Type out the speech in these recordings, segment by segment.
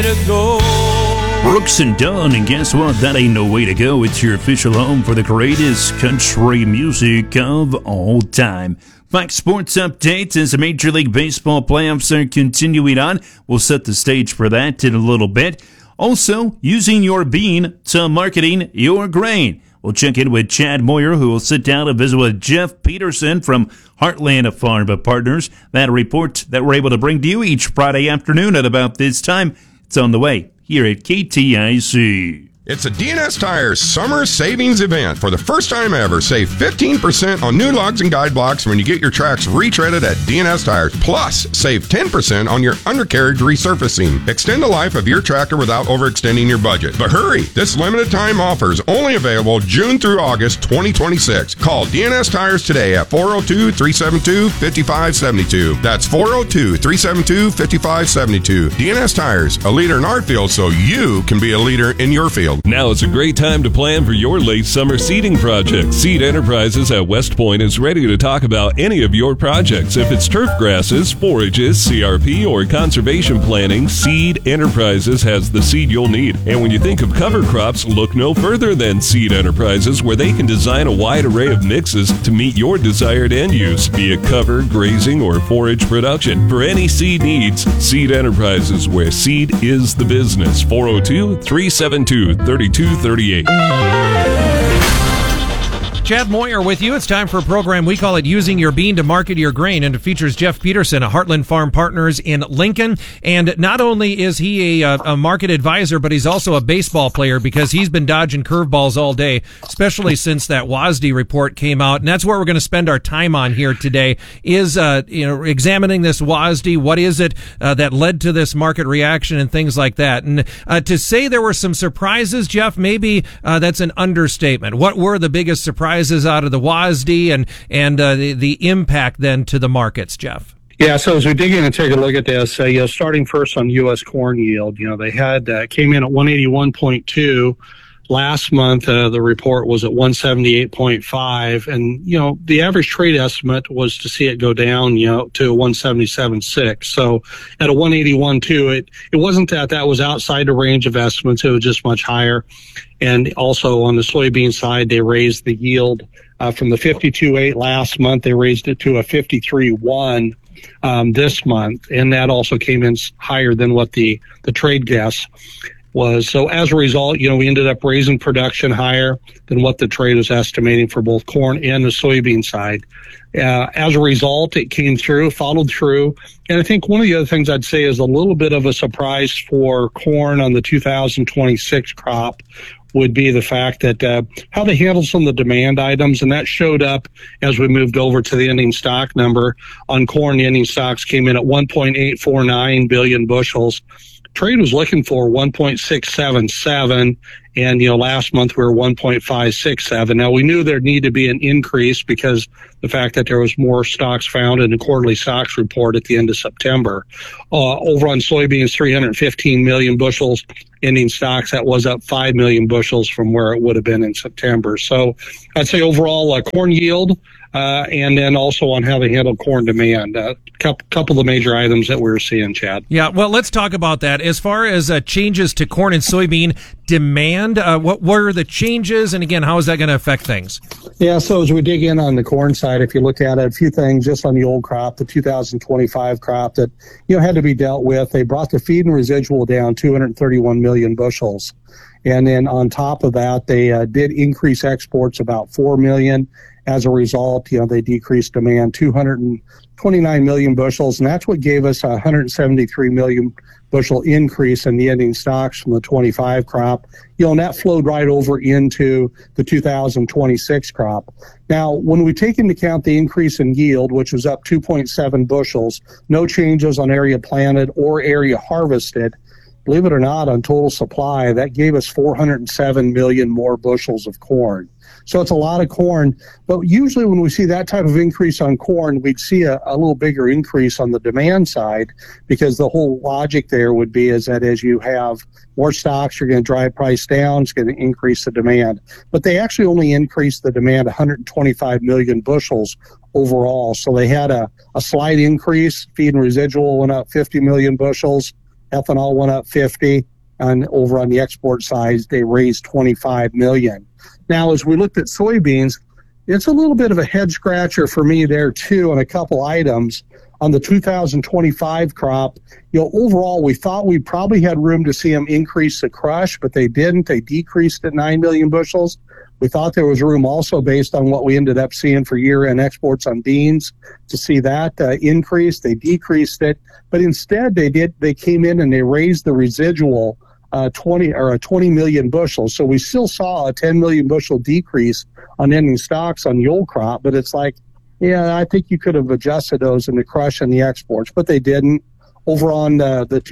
Brooks and Dunn, and guess what? That ain't no way to go. It's your official home for the greatest country music of all time. Fox Sports updates as the Major League Baseball playoffs are continuing on. We'll set the stage for that in a little bit. Also, using your bean to marketing your grain. We'll check in with Chad Moyer, who will sit down and visit with Jeff Peterson from Heartland Farm Partners. That report that we're able to bring to you each Friday afternoon at about this time. It's on the way here at KTIC. It's a DNS Tires Summer Savings Event. For the first time ever, save 15% on new lugs and guide blocks when you get your tracks retreaded at DNS Tires. Plus, save 10% on your undercarriage resurfacing. Extend the life of your tractor without overextending your budget. But hurry! This limited time offer is only available June through August 2026. Call DNS Tires today at 402-372-5572. That's 402-372-5572. DNS Tires, a leader in our field so you can be a leader in your field. Now is a great time to plan for your late summer seeding project. Seed Enterprises at West Point is ready to talk about any of your projects. If it's turf grasses, forages, CRP, or conservation planning, Seed Enterprises has the seed you'll need. And when you think of cover crops, look no further than Seed Enterprises, where they can design a wide array of mixes to meet your desired end use, be it cover, grazing, or forage production. For any seed needs, Seed Enterprises, where seed is the business. 402-372-3238. Chad Moyer with you. It's time for a program we call it Using Your Bean to Market Your Grain, and it features Jeff Peterson of Heartland Farm Partners in Lincoln. And not only is he a market advisor, but he's also a baseball player because he's been dodging curveballs all day, especially since that WASDE report came out. And that's where we're going to spend our time on here today is examining this WASDE. What is it that led to this market reaction and things like that? And to say there were some surprises, Jeff, maybe that's an understatement. What were the biggest surprises out of the WASDE and the impact then to the markets, Jeff? Yeah, so as we dig in and take a look at this, starting first on U.S. corn yield, they had came in at 181.2. Last month, the report was at 178.5, and the average trade estimate was to see it go down, to 177.6. So at a 181.2, it wasn't that was outside the range of estimates; it was just much higher. And also on the soybean side, they raised the yield from the 52.8 last month. They raised it to a 53.1 this month, and that also came in higher than what the trade guess was. So as a result, we ended up raising production higher than what the trade was estimating for both corn and the soybean side. As a result, it came through, followed through. And I think one of the other things I'd say is a little bit of a surprise for corn on the 2026 crop would be the fact that how they handled some of the demand items, and that showed up as we moved over to the ending stock number. On corn, the ending stocks came in at 1.849 billion bushels. Trade was looking for 1.677, and last month we were 1.567. Now we knew there'd need to be an increase because the fact that there was more stocks found in the quarterly stocks report at the end of September. Over on soybeans, 315 million bushels ending stocks. That was up 5 million bushels from where it would have been in September. So I'd say overall corn yield, and then also on how they handle corn demand. Couple of the major items that we're seeing, Chad. Yeah, well, let's talk about that. As far as changes to corn and soybean demand, what were the changes? And again, how is that going to affect things? Yeah, so as we dig in on the corn side, if you look at it, a few things just on the old crop, the 2025 crop that had to be dealt with. They brought the feed and residual down 231 million bushels. And then on top of that, they did increase exports about 4 million. As a result, they decreased demand 229 million bushels, and that's what gave us a 173 million bushel increase in the ending stocks from the 25 crop. And that flowed right over into the 2026 crop. Now, when we take into account the increase in yield, which was up 2.7 bushels, no changes on area planted or area harvested, believe it or not, on total supply, that gave us 407 million more bushels of corn. So it's a lot of corn. But usually when we see that type of increase on corn, we'd see a little bigger increase on the demand side, because the whole logic there would be is that as you have more stocks, you're going to drive price down. It's going to increase the demand. But they actually only increased the demand 125 million bushels overall. So they had a slight increase. Feed and residual went up 50 million bushels. Ethanol went up 50, and over on the export side, they raised 25 million. Now, as we looked at soybeans, it's a little bit of a head scratcher for me there too on a couple items. On the 2025 crop, overall, we thought we probably had room to see them increase the crush, but they didn't. They decreased at 9 million bushels. We thought there was room also based on what we ended up seeing for year-end exports on beans to see that increase. They decreased it, but instead they came in and they raised the residual 20 million bushels. So we still saw a 10 million bushel decrease on ending stocks on the old crop, but it's like, yeah, I think you could have adjusted those in the crush and the exports, but they didn't. Over on the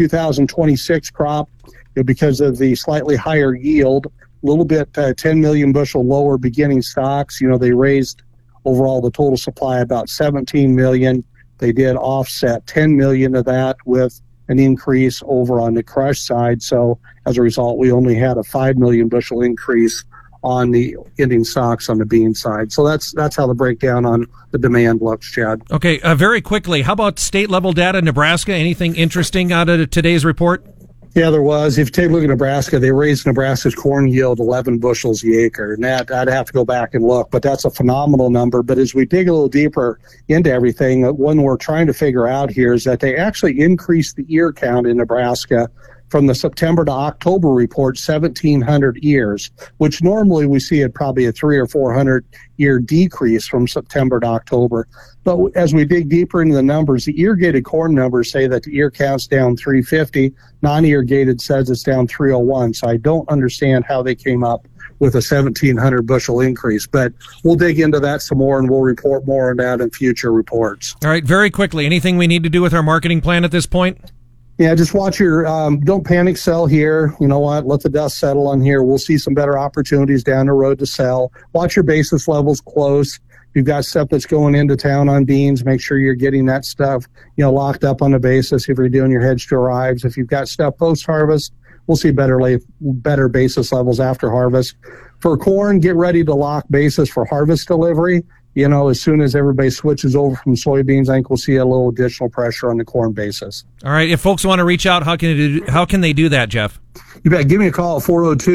2026 crop, because of the slightly higher yield, a little bit 10 million bushel lower beginning stocks, they raised overall the total supply about 17 million. They did offset 10 million of that with an increase over on the crush side. So as a result, we only had a 5 million bushel increase on the ending stocks on the bean side. So that's how the breakdown on the demand looks, Chad. Okay, very quickly, how about state-level data, Nebraska? Anything interesting out of today's report? Yeah, there was. If you take a look at Nebraska, they raised Nebraska's corn yield 11 bushels the acre. And that, I'd have to go back and look, but that's a phenomenal number. But as we dig a little deeper into everything, one we're trying to figure out here is that they actually increased the ear count in Nebraska from the September to October report, 1,700 ears, which normally we see at probably a 300 or 400 ear decrease from September to October. But as we dig deeper into the numbers, the irrigated corn numbers say that the ear count's down 350. Non-irrigated says it's down 301. So I don't understand how they came up with a 1,700 bushel increase. But we'll dig into that some more, and we'll report more on that in future reports. All right, very quickly, anything we need to do with our marketing plan at this point? Yeah, just watch your, don't panic sell here. You know what? Let the dust settle on here. We'll see some better opportunities down the road to sell. Watch your basis levels close. If you've got stuff that's going into town on beans, make sure you're getting that stuff, locked up on the basis if you're doing your hedge to arrives. If you've got stuff post-harvest, we'll see better basis levels after harvest. For corn, get ready to lock basis for harvest delivery. As soon as everybody switches over from soybeans, I think we'll see a little additional pressure on the corn basis. All right. If folks want to reach out, how can they do that, Jeff? You bet. Give me a call at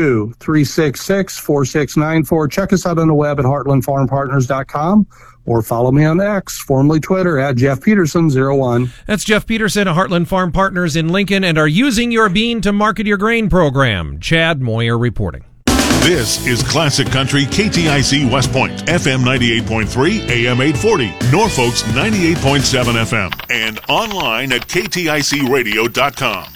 402-366-4694. Check us out on the web at heartlandfarmpartners.com or follow me on X, formerly Twitter, at Jeff Peterson01. That's Jeff Peterson of Heartland Farm Partners in Lincoln and our Using Your Bean to Market Your Grain program. Chad Moyer reporting. This is Classic Country KTIC West Point, FM 98.3, AM 840, Norfolk's 98.7 FM, and online at kticradio.com.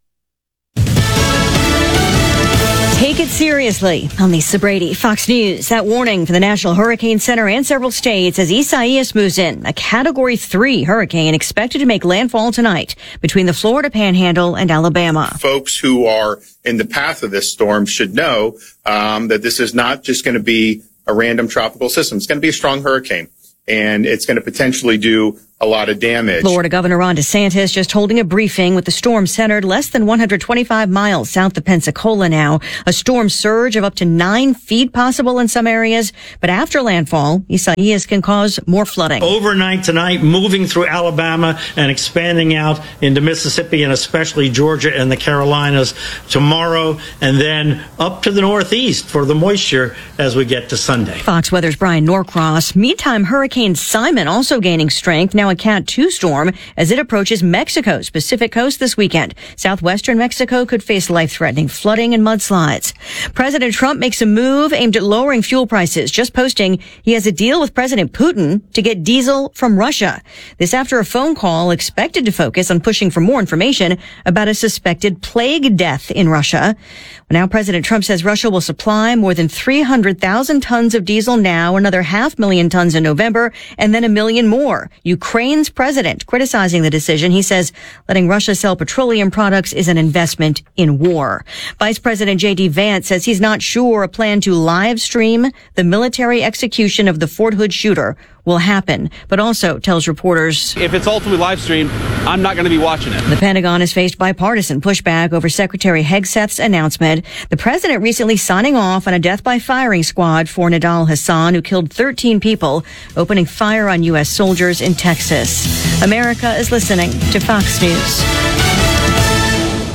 Take it seriously. I'm Lisa Brady, Fox News. That warning for the National Hurricane Center and several states as Isaias moves in. A Category 3 hurricane expected to make landfall tonight between the Florida Panhandle and Alabama. Folks who are in the path of this storm should know that this is not just going to be a random tropical system. It's going to be a strong hurricane, and it's going to potentially do a lot of damage. Florida Governor Ron DeSantis just holding a briefing with the storm centered less than 125 miles south of Pensacola now. A storm surge of up to 9 feet possible in some areas, but after landfall, Isaias can cause more flooding. Overnight tonight, moving through Alabama and expanding out into Mississippi and especially Georgia and the Carolinas tomorrow, and then up to the northeast for the moisture as we get to Sunday. Fox Weather's Brian Norcross. Meantime, Hurricane Simon also gaining strength, now a Cat 2 storm as it approaches Mexico's Pacific coast this weekend. Southwestern Mexico could face life-threatening flooding and mudslides. President Trump makes a move aimed at lowering fuel prices, just posting he has a deal with President Putin to get diesel from Russia. This after a phone call expected to focus on pushing for more information about a suspected plague death in Russia. Now President Trump says Russia will supply more than 300,000 tons of diesel now, another 500,000 tons in November, and then 1 million more. Ukraine's president criticizing the decision. He says letting Russia sell petroleum products is an investment in war. Vice President J.D. Vance says he's not sure a plan to live stream the military execution of the Fort Hood shooter will happen, but also tells reporters, if it's ultimately live streamed, I'm not going to be watching it. The Pentagon has faced bipartisan pushback over Secretary Hegseth's announcement. The president recently signing off on a death by firing squad for Nidal Hasan, who killed 13 people, opening fire on U.S. soldiers in Texas. America is listening to Fox News.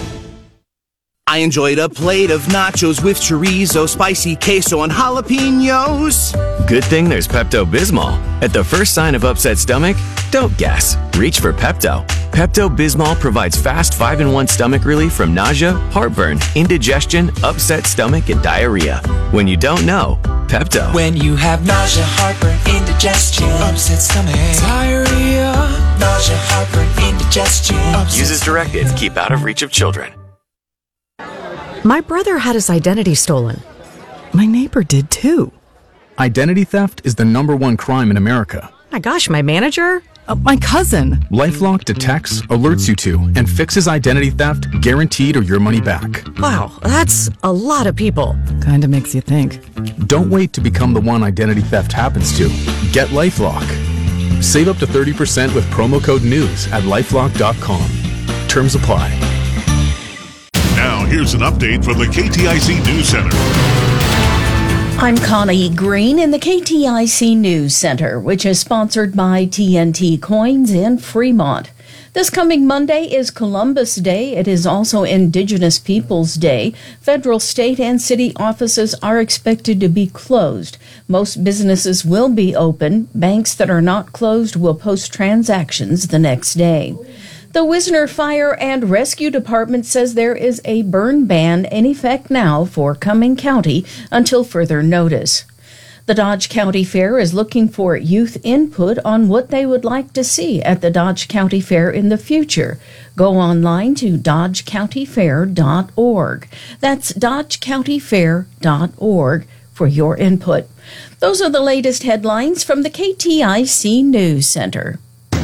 I enjoyed a plate of nachos with chorizo, spicy queso, and jalapenos. Good thing there's Pepto-Bismol. At the first sign of upset stomach, don't guess. Reach for Pepto. Pepto-Bismol provides fast 5-in-1 stomach relief from nausea, heartburn, indigestion, upset stomach, and diarrhea. When you don't know, Pepto. When you have nausea, heartburn, indigestion, upset stomach, diarrhea, nausea, heartburn, indigestion. Use as directed. Keep out of reach of children. My brother had his identity stolen. My neighbor did too. Identity theft is the #1 crime in America. My gosh, my manager? My cousin. LifeLock detects, alerts you to, and fixes identity theft guaranteed or your money back. Wow, that's a lot of people. Kinda makes you think. Don't wait to become the one identity theft happens to. Get LifeLock. Save up to 30% with promo code NEWS at LifeLock.com. Terms apply. Now, here's an update from the KTIC News Center. I'm Connie Green in the KTIC News Center, which is sponsored by TNT Coins in Fremont. This coming Monday is Columbus Day. It is also Indigenous Peoples Day. Federal, state, and city offices are expected to be closed. Most businesses will be open. Banks that are not closed will post transactions the next day. The Wisner Fire and Rescue Department says there is a burn ban in effect now for Cumming County until further notice. The Dodge County Fair is looking for youth input on what they would like to see at the Dodge County Fair in the future. Go online to dodgecountyfair.org. That's dodgecountyfair.org for your input. Those are the latest headlines from the KTIC News Center.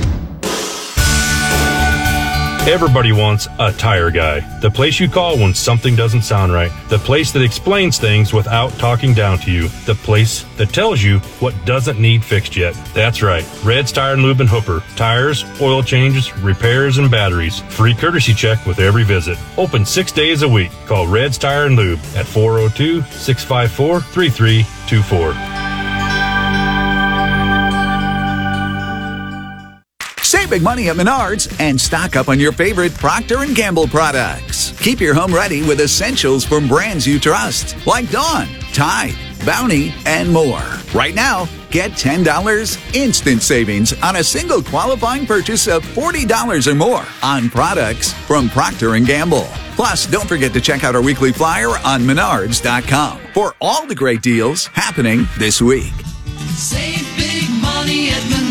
Everybody wants a tire guy. The place you call when something doesn't sound right. The place that explains things without talking down to you. The place that tells you what doesn't need fixed yet. That's right. Red's Tire and Lube in Hooper. Tires, oil changes, repairs, and batteries. Free courtesy check with every visit. Open 6 days a week. Call Red's Tire and Lube at 402-654-3324. Save big money at Menards and stock up on your favorite Procter & Gamble products. Keep your home ready with essentials from brands you trust, like Dawn, Tide, Bounty, and more. Right now, get $10 instant savings on a single qualifying purchase of $40 or more on products from Procter & Gamble. Plus, don't forget to check out our weekly flyer on Menards.com for all the great deals happening this week. Save big money at Menards.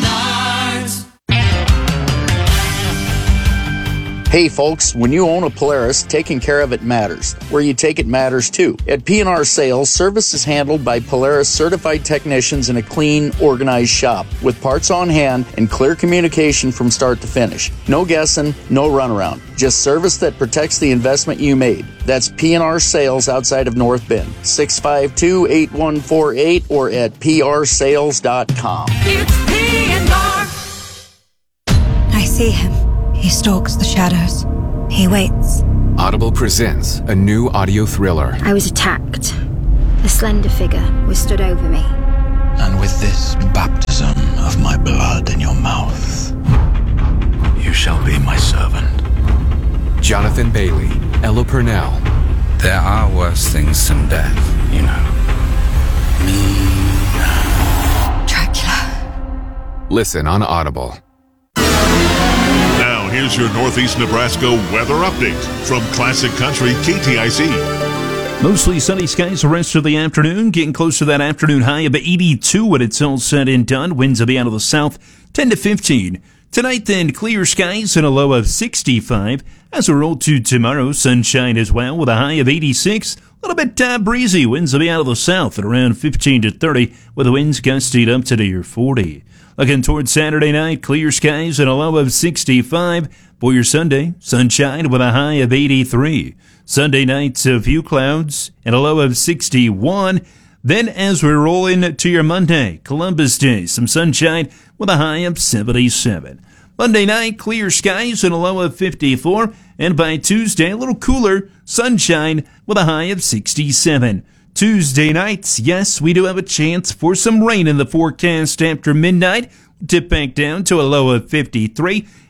Hey folks, when you own a Polaris, taking care of it matters. Where you take it matters too. At P&R Sales, service is handled by Polaris certified technicians in a clean, organized shop with parts on hand and clear communication from start to finish. No guessing, no runaround. Just service that protects the investment you made. That's P&R Sales outside of North Bend. 652-8148 or at prsales.com. It's P&R. I see him. He stalks the shadows. He waits. Audible presents a new audio thriller. I was attacked. A slender figure was stood over me. And with this baptism of my blood in your mouth, you shall be my servant. Jonathan Bailey, Ella Purnell. There are worse things than death, you know. Dracula. Listen on Audible. Now, here's your Northeast Nebraska weather update from Classic Country KTIC. Mostly sunny skies the rest of the afternoon, getting close to that afternoon high of 82 when it's all said and done. Winds will be out of the south, 10 to 15. Tonight then, clear skies and a low of 65. As we roll to tomorrow, sunshine as well with a high of 86. A little bit breezy. Winds will be out of the south at around 15 to 30 with the winds gusting up to near 40. Looking towards Saturday night, clear skies and a low of 65. For your Sunday, sunshine with a high of 83. Sunday night, a few clouds and a low of 61. Then as we roll into your Monday, Columbus Day, some sunshine with a high of 77. Monday night, clear skies and a low of 54. And by Tuesday, a little cooler, sunshine with a high of 67. Tuesday nights, yes, we do have a chance for some rain in the forecast after midnight. Dip back down to a low of 53.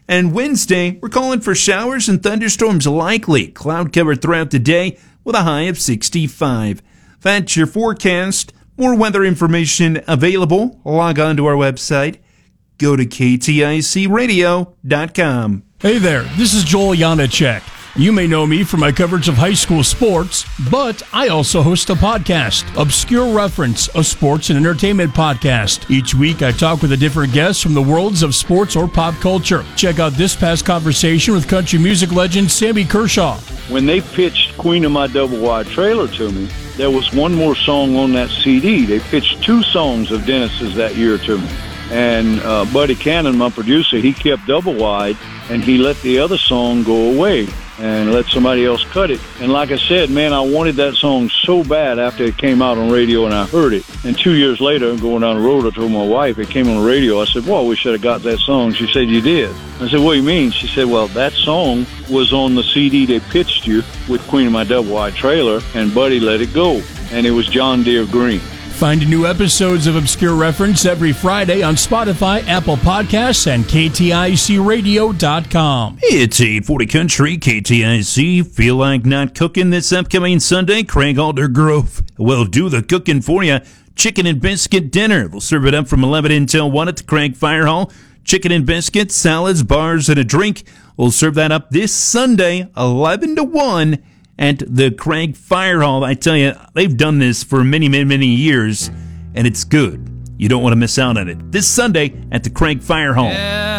And Wednesday, we're calling for showers and thunderstorms likely. Cloud cover throughout the day with a high of 65. That's your forecast. More weather information available. Log on to our website. Go to kticradio.com. Hey there, this is Joel Janacek. You may know me from my coverage of high school sports, but I also host a podcast, Obscure Reference, a sports and entertainment podcast. Each week, I talk with a different guest from the worlds of sports or pop culture. Check out this past conversation with country music legend Sammy Kershaw. When they pitched Queen of My Double Wide Trailer to me, there was one more song on that CD. They pitched 2 songs of Dennis's that year to me. And Buddy Cannon, my producer, he kept Double Wide, and he let the other song go away and let somebody else cut it. And like I said, man, I wanted that song so bad after it came out on radio and I heard it. And 2 years later, going down the road, I told my wife, it came on the radio. I said, well, we should have got that song. She said, you did. I said, what do you mean? She said, well, that song was on the CD they pitched you with Queen of My Double Wide Trailer, and Buddy let it go. And it was John Deere Green. Find new episodes of Obscure Reference every Friday on Spotify, Apple Podcasts, and KTICRadio.com. It's 840 Country, KTIC. Feel like not cooking this upcoming Sunday? Craig Aldergrove will do the cooking for you. Chicken and biscuit dinner. We'll serve it up from 11 until 1 at the Craig Fire Hall. Chicken and biscuits, salads, bars, and a drink. We'll serve that up this Sunday, 11 to 1. At the Craig Fire Hall. I tell you, they've done this for many, many, many years, and it's good. You don't want to miss out on it. This Sunday at the Craig Fire Hall.